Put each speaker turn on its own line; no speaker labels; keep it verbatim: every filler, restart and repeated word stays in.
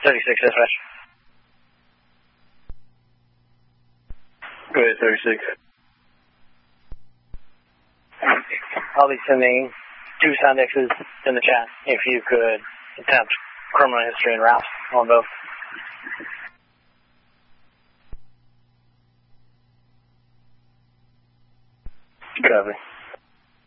thirty-six, dispatch.
Go ahead, thirty-six.
I'll be sending two sound X's in the chat if you could attempt criminal history and routes on both.
Copy.